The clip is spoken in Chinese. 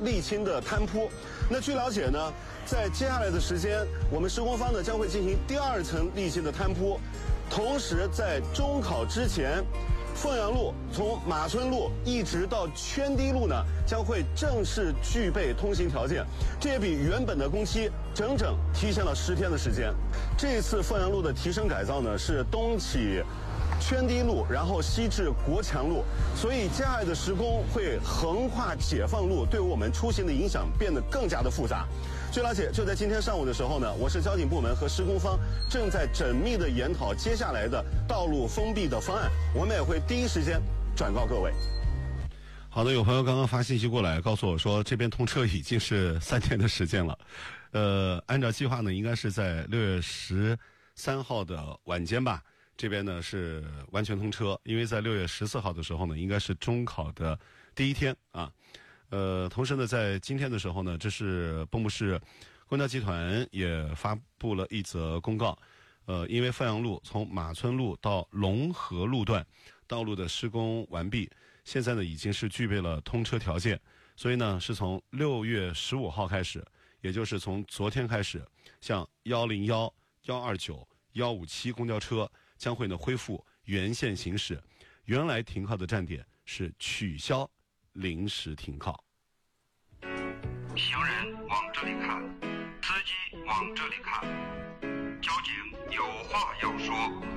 沥青的摊铺。那据了解呢，在接下来的时间，我们施工方呢将会进行第2层沥青的摊铺，同时在中考之前，凤阳路从马村路一直到圈堤路呢，将会正式具备通行条件，这也比原本的工期整整提前了10天的时间。这次凤阳路的提升改造呢，是东起圈堤路，然后西至国强路，所以接下来的施工会横跨解放路，对我们出行的影响变得更加的复杂。据了解，就在今天上午的时候呢，我市交警部门和施工方正在缜密的研讨接下来的道路封闭的方案，我们也会第一时间转告各位。好的，有朋友刚刚发信息过来告诉我说，这边通车已经是3天的时间了。按照计划呢，应该是在6月13号的晚间吧，这边呢是完全通车，因为在6月14号的时候呢，应该是中考的第1天啊。同时呢，在今天的时候呢，这是蚌埠市公交集团也发布了一则公告，因为凤阳路从马村路到龙河路段道路的施工完毕，现在呢已经是具备了通车条件，所以呢是从6月15号开始，也就是从昨天开始，像101、129、157公交车将会呢恢复原线行驶，原来停靠的站点是取消临时停靠。 行人往这里看，司机往这里看，交警有话要说。